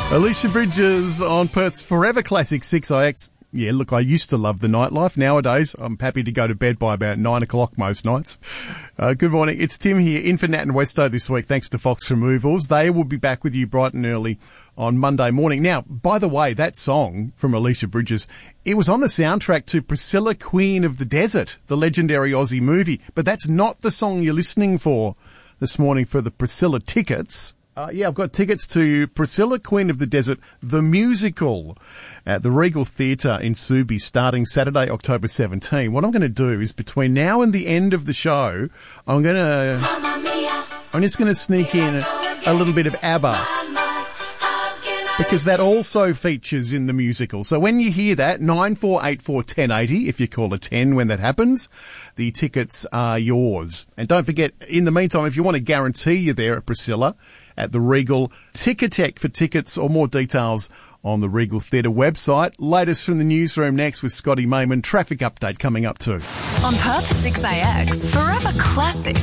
Alicia Bridges on Perth's Forever Classic 6IX. Yeah, look, I used to love the nightlife. Nowadays, I'm happy to go to bed by about 9 o'clock most nights. Good morning. It's Tim here in for Nat and Westo this week, thanks to Fox Removals. They will be back with you bright and early on Monday morning. Now, by the way, that song from Alicia Bridges, it was on the soundtrack to Priscilla, Queen of the Desert, the legendary Aussie movie. But that's not the song you're listening for this morning for the Priscilla tickets. I've got tickets to Priscilla, Queen of the Desert, the musical, at the Regal Theatre in Subi starting Saturday, October 17. What I'm going to do is between now and the end of the show, I'm just going to sneak in a little bit of ABBA, because that also features in the musical. So when you hear that, 94841080, if you call a 10 when that happens, the tickets are yours. And don't forget, in the meantime, if you want to guarantee you're there at Priscilla, at the Regal, Ticketek for tickets or more details on the Regal Theatre website. Latest from the newsroom next with Scotty Mayman. Traffic update coming up too. On Perth 6AX, Forever Classic.